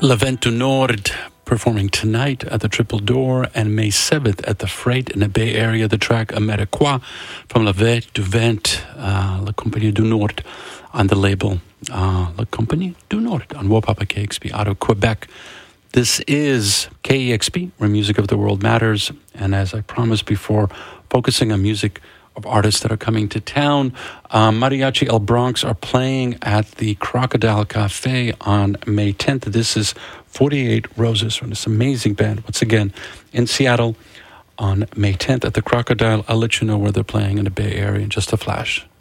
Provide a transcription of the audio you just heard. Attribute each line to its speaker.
Speaker 1: Levent du Nord performing tonight at the Triple Door and May 7th at the Freight in the Bay Area. The track Ameriquois from Levent du Vent, La Compagnie du Nord on the label La Compagnie du Nord on Wopapa KEXP out of Quebec. This is KEXP, where music of the world matters. And as I promised before, focusing on music of artists that are coming to town. Mariachi El Bronx are playing at the Crocodile Cafe on May 10th. This is 48 Roses from this amazing band, once again, in Seattle on May 10th at the Crocodile. I'll let you know where they're playing in the Bay Area in just a flash.